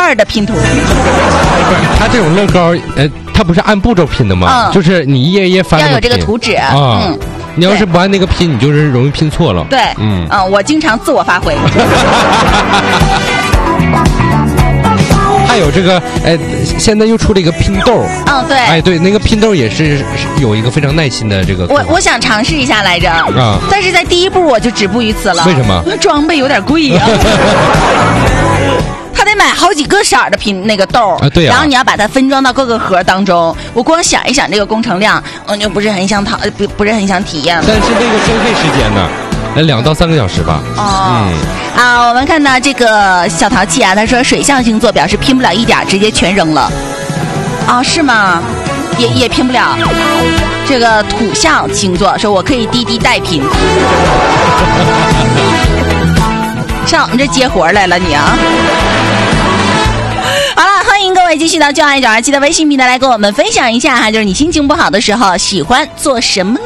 块的拼图。 它这种乐高，它不是按步骤拼的吗？就是你一页一页翻， 要有这个图纸啊。你要是不按那个拼，你就是容易拼错了。 对，我经常自我发挥。 还有这个，现在又出了一个拼豆。 对， 对，那个拼豆也是有一个非常耐心的这个。 我想尝试一下来着啊，但是在第一步我就止步于此了。 为什么？ 装备有点贵呀。他得买好几个色儿的拼那个豆对呀， 然后你要把它分装到各个盒当中。我光想一想这个工程量，就不是很想不是很想体验了。 但是这个收费时间呢？2到3个小时吧。 我们看到这个小淘气啊，他说水象星座表示拼不了一点，直接全扔了。是吗？也拼不了。这个土象星座说我可以滴滴代拼。上我们这接活来了你啊！好了，欢迎各位继续到9爱927的微信平台来跟我们分享一下哈，就是你心情不好的时候喜欢做什么呢？